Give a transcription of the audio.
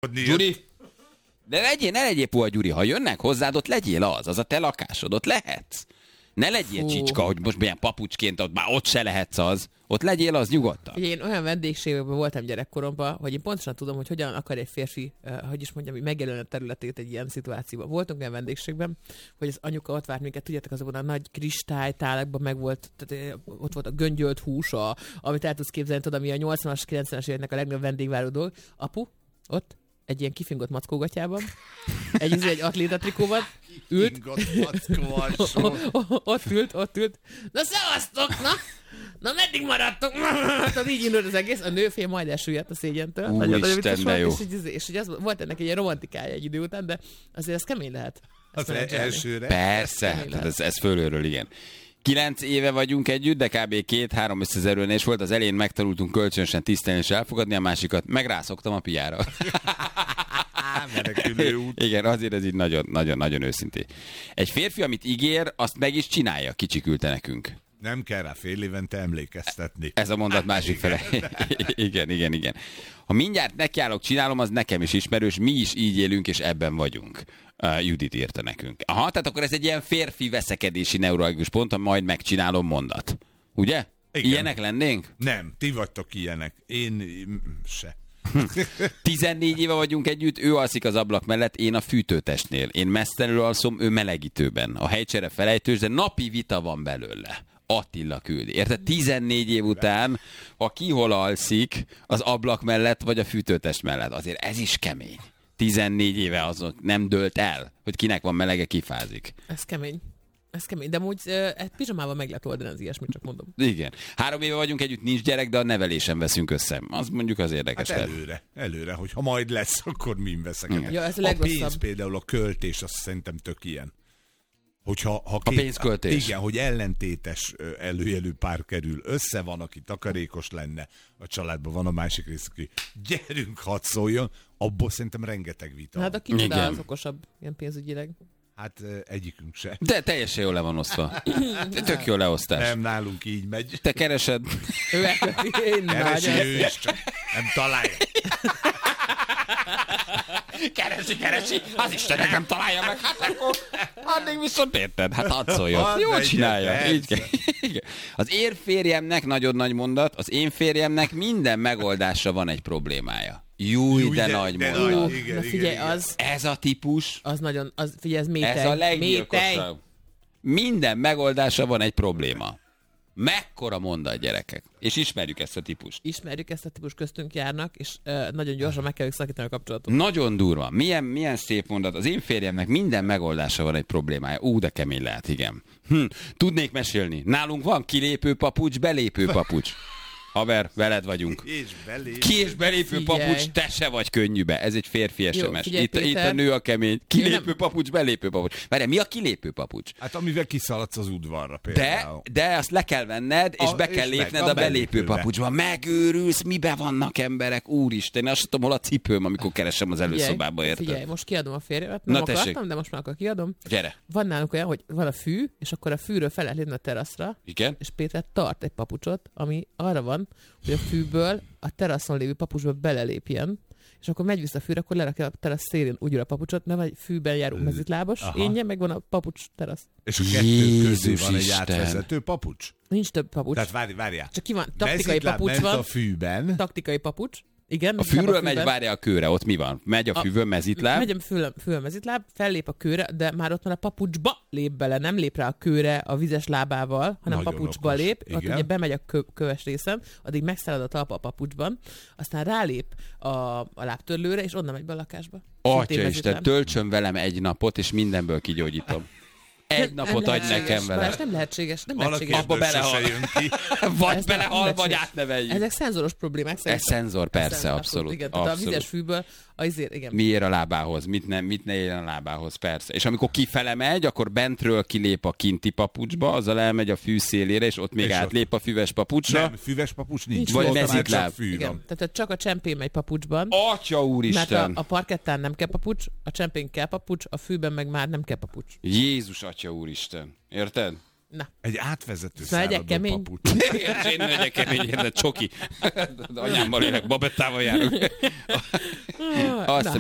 Gyuri, de ne legyél puha, Gyuri, ha jönnek hozzád, ott legyél az a te lakásod, ott lehetsz. Ne legyél csicska, hogy most milyen papucsként, ott már ott se lehetsz az. Ott legyél az nyugodtan. Én olyan vendégségekben voltam gyerekkoromban, hogy én pontosan tudom, hogy hogyan akar egy férfi, hogy is mondjam, megjelölni a területét egy ilyen szituációban. Voltunk olyan vendégségben, hogy az anyuka ott várt minket, tudjátok, azokban a nagy kristálytálakban meg volt, tehát ott volt a göngyölt hús, amit el tudsz képzelni, tudod, ami a 80-as, 90-es éveknek a legnagyobb vendégváró dolog. Apu, ott, egy ilyen kifingott mackógatyában, egy atlétatrikóban, ült, ott ült, na szevasztok, na! Na, meddig maradtok? Tehát így indult az egész. A nőfél majd elsüllyedt a szégyentől. Úristen, de jó. És hogy az, volt ennek egy ilyen romantikája egy idő után, de azért ez kemény lehet. Az elsőre? Persze, ez fölülről, igen. 9 éve vagyunk együtt, de kb. 2-3 összezerülés volt. Az elején megtanultunk kölcsönösen tisztelni és elfogadni, a másikat meg rászoktam a piára. Menekülő út. Igen, azért ez így nagyon őszintén. Egy férfi, amit ígér, azt meg is csinálja, kicsikülte nekünk. Nem kell rá fél évente emlékeztetni. Ez a mondat másik fele. Igen. Ha mindjárt nekiállok, csinálom, az nekem is ismerős, mi is így élünk, és ebben vagyunk. Judit írta nekünk. Aha, tehát akkor ez egy ilyen férfi veszekedési neuralgikus pont, ha majd megcsinálom mondat. Ugye? Igen. Ilyenek lennénk? Nem, ti vagytok ilyenek. Én se. 14 éve vagyunk együtt, ő alszik az ablak mellett, én a fűtőtestnél. Én mesztelenül alszom, ő melegítőben. A helycsere felejtős, de napi vita van belőle. Attila küldi. Érted? 14 év után, ha ki hol alszik, az ablak mellett, vagy a fűtőtest mellett. Azért ez is kemény. 14 éve azok nem dőlt el, hogy kinek van melege, kifázik. Ez kemény. De amúgy pizsamával meg lehet oldani az ilyesmit, csak mondom. Igen. 3 éve vagyunk együtt, nincs gyerek, de a nevelésen veszünk össze. Az mondjuk az érdekes. Hát előre, hogy ha majd lesz, akkor min veszek. Ja, ez a pénz például, a költés, azt szerintem tök ilyen. Hogyha a pénzköltés. Igen, hogy ellentétes előjelű pár kerül össze, van, aki takarékos lenne, a családban van a másik rész, aki gyerünk, hadd szóljon, abból szerintem rengeteg vita. Hát aki csinál, az okosabb ilyen pénzügyileg. Hát egyikünk se. De teljesen jól le van osztva. Tök jó leosztás. Nem, nálunk így megy. Te keresed. Keresi ő is, csak nem találja. Keresi, az Istennek nem találja meg, hát akkor addig viszont érted, hát hadd szóljon. Jól csinálja. Így. Az én férjemnek, nagyon nagy mondat, az én férjemnek minden megoldásra van egy problémája. Júj, de nagy mondat. Na figyelj, az... Ez a típus... Az nagyon... Figyelj, ez métej. Ez a leggyilkosabb. Minden megoldásra van egy probléma. Mekkora mondat, gyerekek. És ismerjük ezt a típust. Ismerjük ezt a típust, köztünk járnak, és nagyon gyorsan meg kell szakítani a kapcsolatot. Nagyon durva. Milyen szép mondat. Az én férjemnek minden megoldása van egy problémája. De kemény lehet, igen. Tudnék mesélni. Nálunk van kilépő papucs, belépő papucs. Haver, veled vagyunk. Ki és belépő papucs, te se vagy könnyűbe. Ez egy férfi SMS. Itt a nő a kemény. Kilépő papucs, belépő papucs. Várj, mi a kilépő papucs? Hát amivel kiszaladsz az udvarra például. De azt le kell venned, és be kell lépned a belépő papucsba. Megőrülsz, mibe vannak emberek? Úristen, én azt tudom, hol a cipőm, amikor keresem az előszobába, érted? Figyelj, most kiadom a férjemet. Nem akartam, de most már akkor kiadom. Gyere. Van nálunk olyan, hogy van a fű, és akkor a fűről fel lehet lépni a teraszra. Igen. És Péter tart egy papucsot, ami arra van, hogy a fűből a teraszon lévő papucsba belelépjen, és akkor megy vissza a fűre, akkor lerakja a terasz szélén újra a papucsot, mert egy fűben járó mezitlábas, énje, meg van a papucs terasz. És a kettő közé van egy átvezető papucs? Nincs több papucs. Tehát várjál. Csak ki van, taktikai papucs van. A fűben. Taktikai papucs. Igen, a fűről megy, várja a kőre, ott mi van? Megy a fűvön mezitláb? Megy a fűvön mezitláb, fellép a kőre, de már ott van a papucsba lép bele, nem lép rá a kőre a vizes lábával, hanem nagyon papucsba okos. Lép, ott ugye bemegy a köves részen, addig megszállad a talpa a papucsban, aztán rálép a lábtörlőre, és onnan megy be a lakásba. Atyaisten, töltsön velem egy napot, és mindenből kigyógyítom. Egy napot adj nekem vele. Nem lehetséges. Abba belehal. Vagy belehal, vagy átneveljük. Ezek szenzoros problémák szerintem. Ez szenzor, persze, abszolút. Igen, tehát a vizes fűből azért, igen. Mi ér a lábához, mit ne ér a lábához, persze. És amikor kifele megy, akkor bentről kilép a kinti papucsba, azzal elmegy a fű szélére, és ott még és átlép a füves papucsra. Nem, füves papucs nincs. Vagy mezitláb. Igen, tehát csak a csempén megy papucsban. Atya úristen! Mert a parkettán nem kell papucs, a csempén kell papucs, a fűben meg már nem kell papucs. Jézus atya úristen. Érted? Na. Egy átvezető száradó papucs. Én megyek kemény, érted, csoki. Anyámmal élek, babettával járok.